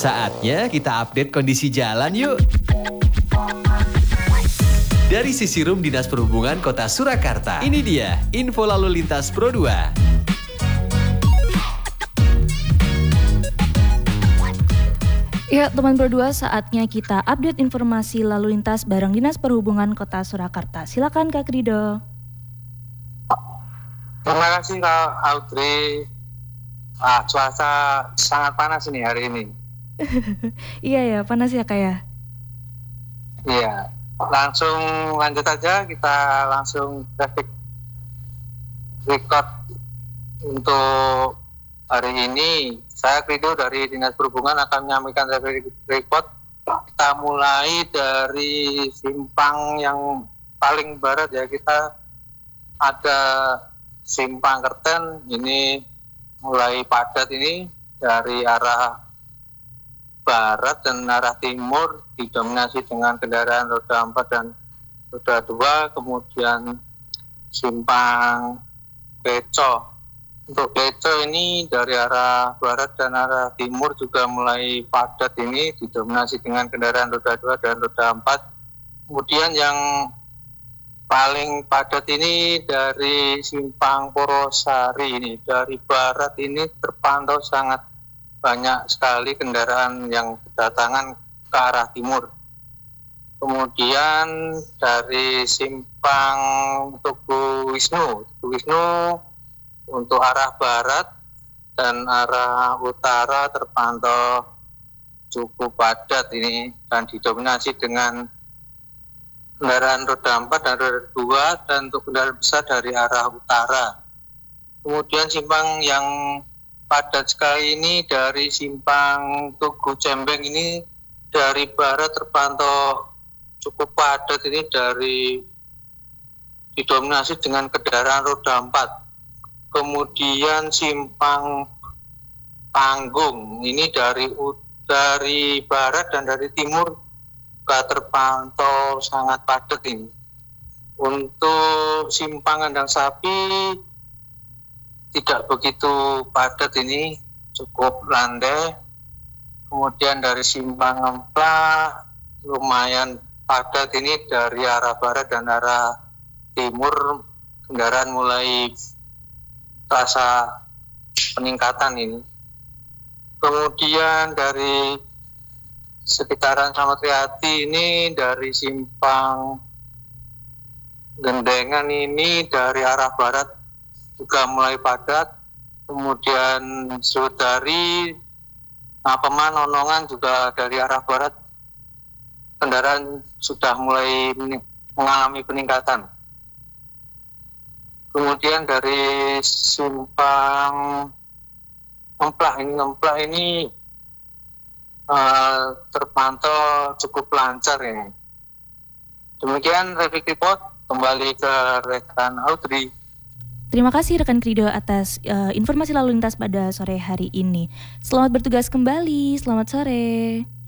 Saatnya kita update kondisi jalan yuk. Dari sisi Rum Dinas Perhubungan Kota Surakarta, ini dia info lalu lintas Pro 2. Ya, teman Pro 2, saatnya kita update informasi lalu lintas bareng Dinas Perhubungan Kota Surakarta. Silakan Kak Rido. Terima kasih Kak Audrey. Cuaca sangat panas ini hari ini. Iya ya, panas ya Kak ya? Iya, langsung lanjut aja, kita langsung traffic record untuk hari ini. Saya Rido dari Dinas Perhubungan akan menyampaikan traffic record. Kita mulai dari simpang yang paling barat ya, kita ada Simpang Kerten, ini mulai padat ini dari arah barat dan arah timur didominasi dengan kendaraan roda 4 dan roda 2, kemudian Simpang Beco. Untuk Beco ini dari arah barat dan arah timur juga mulai padat ini didominasi dengan kendaraan roda 2 dan roda 4. Kemudian yang paling padat ini dari Simpang Porosari ini, dari barat ini terpantau sangat banyak sekali kendaraan yang berdatangan ke arah timur. Kemudian dari Simpang Tugu Wisnu untuk arah barat dan arah utara terpantau cukup padat ini dan didominasi dengan kendaraan roda 4 dan roda 2 dan untuk kendaraan besar dari arah utara. Kemudian simpang yang padat sekali ini dari Simpang Tugu Cembeng ini dari barat terpantau cukup padat ini didominasi dengan kendaraan roda 4. Kemudian Simpang Panggung ini dari barat dan dari timur terpantau sangat padat ini. Untuk Simpang Kandang Sapi tidak begitu padat ini, cukup landai. Kemudian dari Simpang Ngemplak lumayan padat ini dari arah barat dan arah timur, kendaraan mulai terasa peningkatan ini. Kemudian dari sekitaran Slamet Riyadi ini dari Simpang Gendengan ini dari arah barat juga mulai padat. Kemudian dari Paman Nonongan juga dari arah barat kendaraan sudah mulai mengalami peningkatan. Kemudian dari Simpang Ngemplak ini terpantau cukup lancar ini. Demikian traffic report, kembali ke rekan Audrey. Terima kasih rekan Rido atas informasi lalu lintas pada sore hari ini. Selamat bertugas kembali, selamat sore.